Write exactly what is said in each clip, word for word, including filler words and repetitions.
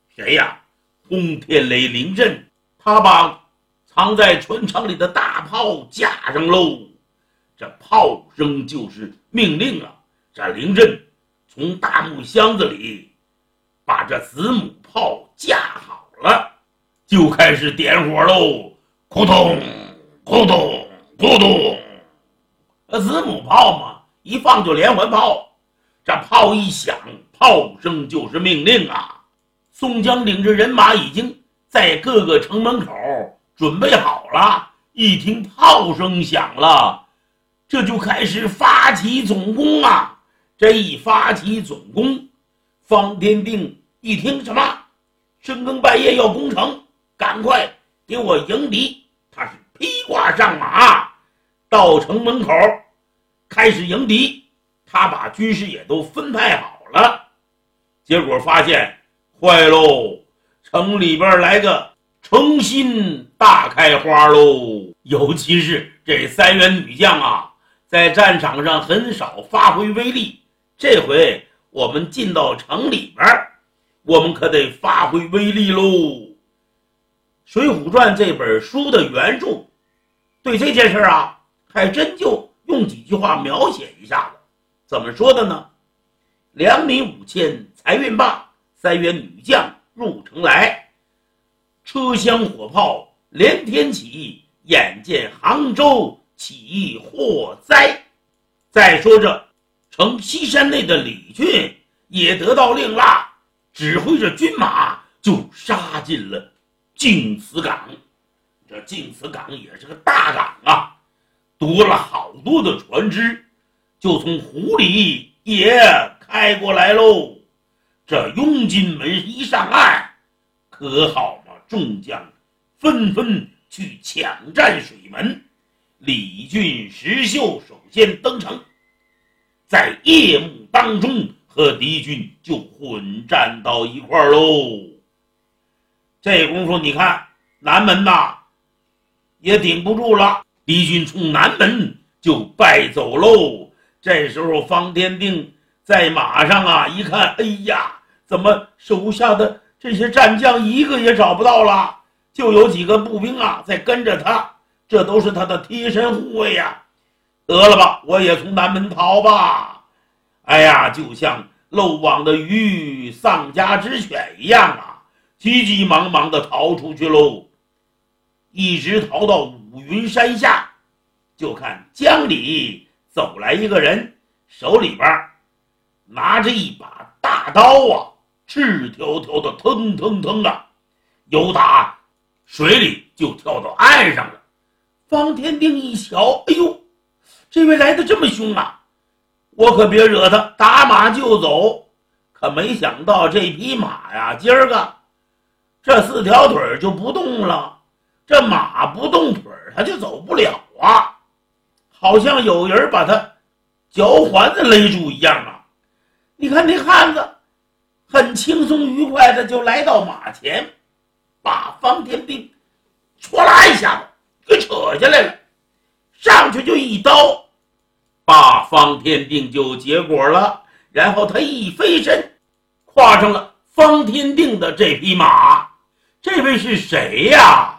谁呀？轰天雷临阵，他把藏在船舱里的大炮架上喽。这炮声就是命令啊！这临阵从大木箱子里把这子母炮架好了，就开始点火喽！扑通扑通扑通，子母炮嘛，一放就连环炮。这炮一响，炮声就是命令啊！宋江领着人马已经在各个城门口准备好了，一听炮声响了，这就开始发起总攻啊！这一发起总攻，方天定一听什么深更半夜要攻城，赶快给我迎敌！他是披挂上马到城门口开始迎敌，他把军士也都分派好了。结果发现坏喽，城里边来个诚心大开花喽！尤其是这三员女将啊，在战场上很少发挥威力，这回我们进到城里边，我们可得发挥威力喽！《水浒传》这本书的原著对这件事啊，还真就用几句话描写一下子。怎么说的呢？良民五千，财运罢，三员女将入城来，车厢火炮连天起，眼见杭州起祸灾。再说这城西山内的李俊也得到令啦，指挥着军马就杀进了净慈港。这净慈港也是个大港啊，多了好多的船只，就从湖里也开过来喽。这拥进门一上岸，可好嘛，众将纷纷去抢占水门。李俊、石秀首先登城，在夜幕当中和敌军就混战到一块儿喽。这功夫你看南门呐也顶不住了，敌军从南门就败走喽。这时候方天定在马上啊一看，哎呀，怎么手下的这些战将一个也找不到了，就有几个步兵啊在跟着他，这都是他的贴身护卫呀。得了吧，我也从南门逃吧。哎呀，就像漏网的鱼，丧家之犬一样啊，急急忙忙地逃出去喽。一直逃到五云山下，就看江里走来一个人，手里边拿着一把大刀啊，赤条条的腾腾腾啊，由打水里就跳到岸上了。方天定一瞧，哎呦，这位来得这么凶啊，我可别惹他，打马就走。可没想到这匹马呀，今儿个这四条腿就不动了，这马不动腿他就走不了啊，好像有人把他脚环子勒住一样啊。你看那汉子很轻松愉快的就来到马前，把方天定唰啦一下子给扯下来了，上去就一刀把方天定就结果了。然后他一飞身跨上了方天定的这匹马。这位是谁呀？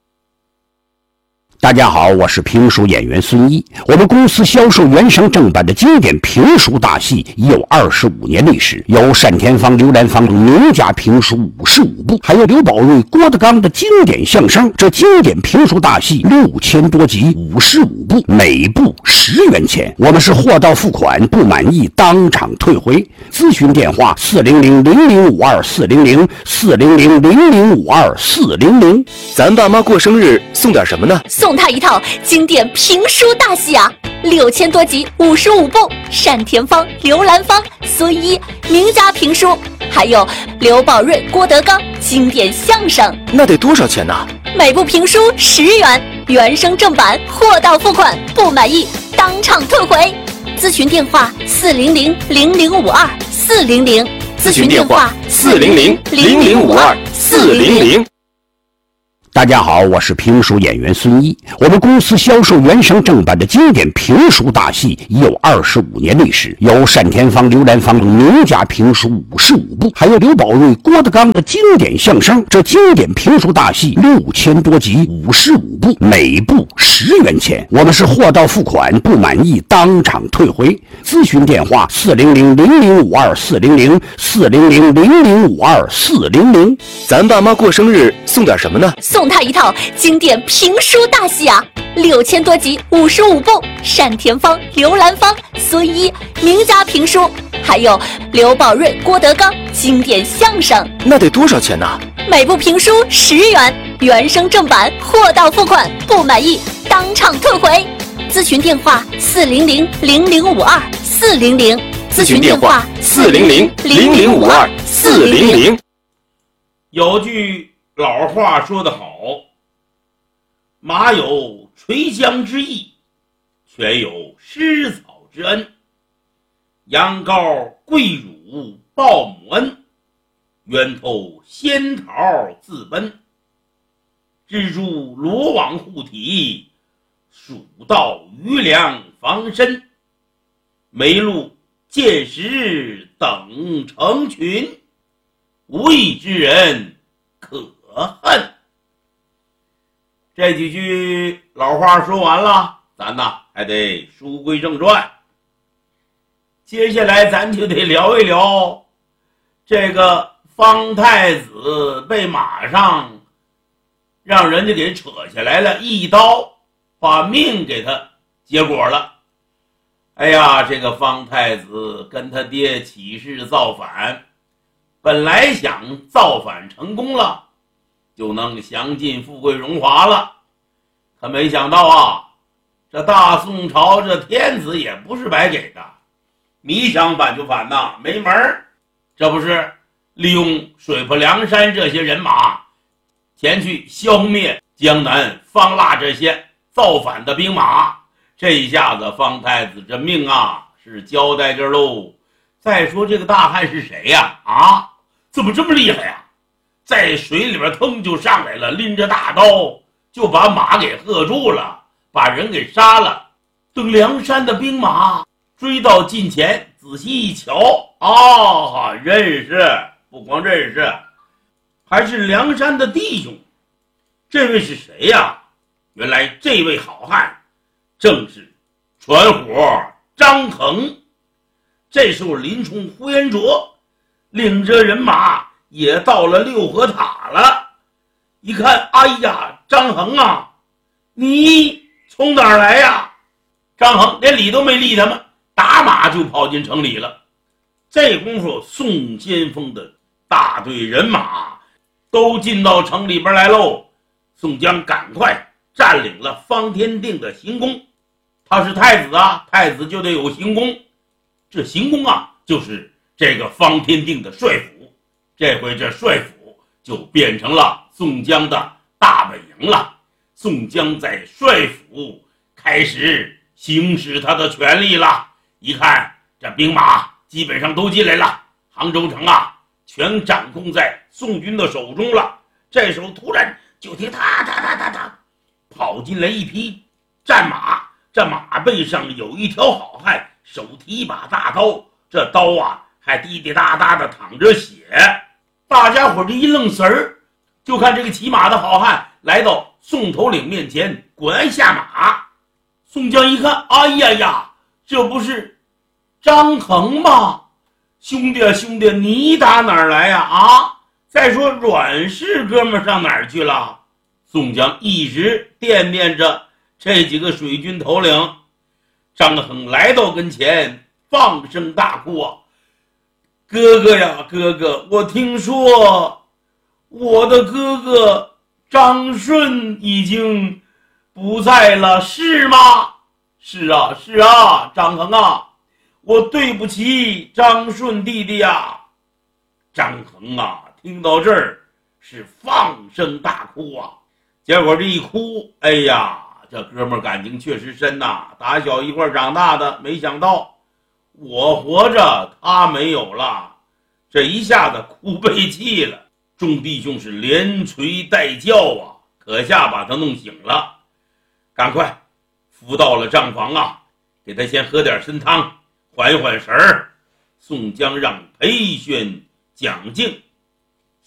大家好，我是评书演员孙一。我们公司销售原声正版的经典评书大戏已有二十五年历史，有单田芳、刘兰芳名家评书五十五部，还有刘宝瑞、郭德纲的经典相声。这经典评书大戏六千多集，五十五部，每部十元钱。我们是货到付款，不满意当场退回。咨询电话：四零零零零五二四零零四零零零零五二四零零。 咱爸妈过生日送点什么呢？ 送他一套经典评书大戏啊，六千多集，五十五部，单田芳、刘兰芳、孙一名家评书，还有刘宝瑞、郭德纲经典相声。 那得多少钱呢？ 每部评书十元，原声正版，货到付款，不满意当场退回。咨询电话：四零零零零五二四零零。咨询电话：四零零零零五二四零零。 大家好，我是评书演员孙一。我们公司销售原声正版的经典评书大戏已有二十五年历史，有单田芳、刘兰芳名家评书五十五部，还有刘宝瑞、郭德纲的经典相声。这经典评书大戏六千多集，五十五部，每部十元钱。我们是货到付款，不满意当场退回。咨询电话：四零零零零五二四零零四零零零零五二四零零。 咱爸妈过生日送点什么呢？ 送他一套经典评书大戏啊，六千多集，五十五部，单田芳、刘兰芳、孙一名家评书，还有刘宝瑞、郭德纲经典相声。 那得多少钱呢？ 每部评书十元，原声正版，货到付款，不满意当场退回。咨询电话：四零零零零五二四零零。 咨询电话：四零零零零五二四零零。 有句老话说得好，马有垂缰之意，犬有食草之恩。羊羔跪乳报母恩，源头仙桃自奔。蜘蛛罗网护体，鼠盗鱼粮防身。梅鹿见时等成群，无义之人可恨。这几句老话说完了，咱呐还得书归正传。接下来咱就得聊一聊这个方太子被马上让人家给扯下来了，一刀把命给他结果了。哎呀，这个方太子跟他爹起誓造反，本来想造反成功了就能享尽富贵荣华了，可没想到啊，这大宋朝这天子也不是白给的，你想反就反呐，没门儿。这不是利用水泊梁山这些人马前去消灭江南方腊这些造反的兵马，这一下子方太子这命啊是交代这喽。再说这个大汉是谁呀？啊，怎么这么厉害呀？在水里边腾就上来了，拎着大刀就把马给喝住了，把人给杀了。等梁山的兵马追到近前，仔细一瞧，啊，认识，不光认识，还是梁山的弟兄。这位是谁呀？原来这位好汉正是传火张衡。这时候林冲、呼延灼领着人马也到了六合塔了，一看，哎呀，张衡啊，你从哪儿来呀？张衡连理都没理他们，打马就跑进城里了。这功夫，宋先锋的大队人马都进到城里边来喽。宋江赶快占领了方天定的行宫，他是太子啊，太子就得有行宫，这行宫啊就是这个方天定的帅府。这回这帅府就变成了宋江的大本营了。宋江在帅府开始行使他的权力了。一看这兵马基本上都进来了，杭州城啊全掌控在宋军的手中了。这时候突然就听哒哒哒哒哒跑进来一匹战马，这马背上有一条好汉，手提一把大刀，这刀啊还滴滴答答的淌着血。大家伙这一愣神儿，就看这个骑马的好汉来到宋头领面前，滚鞍下马。宋江一看，哎呀呀，这不是张衡吗？兄弟啊兄弟，你打哪儿来呀？啊，再说阮氏哥们上哪儿去了？宋江一直惦念着这几个水军头领。张衡来到跟前，放声大哭啊，哥哥呀哥哥，我听说我的哥哥张顺已经不在了，是吗？是啊是啊，张衡啊，我对不起张顺弟弟呀。张衡啊听到这儿是放声大哭啊，结果这一哭，哎呀，这哥们感情确实深呐，打小一块长大的，没想到我活着他没有了，这一下子哭背气了。众弟兄是连捶带叫啊， 可下把他弄醒了，赶快扶到了账房啊，给他先喝点参汤，缓一缓神儿。宋江让裴宣、蒋敬